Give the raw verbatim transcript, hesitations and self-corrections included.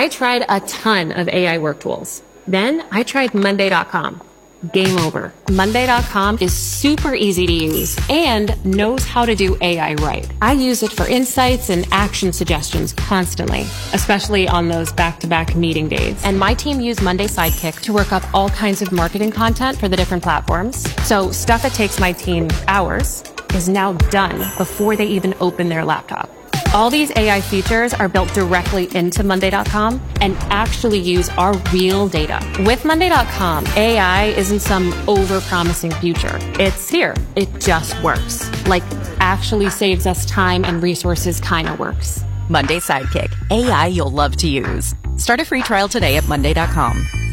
I tried a ton of A I work tools. Then I tried Monday dot com. Game over. Monday dot com is super easy to use and knows how to do A I right. I use it for insights and action suggestions constantly, especially on those back-to-back meeting days. And my team use Monday Sidekick to work up all kinds of marketing content for the different platforms. So stuff that takes my team hours is now done before they even open their laptop. All these A I features are built directly into Monday dot com and actually use our real data. With Monday dot com, A I isn't some over-promising future. It's here. It just works. Like, actually saves us time and resources kind of works. Monday Sidekick. A I you'll love to use. Start a free trial today at Monday dot com.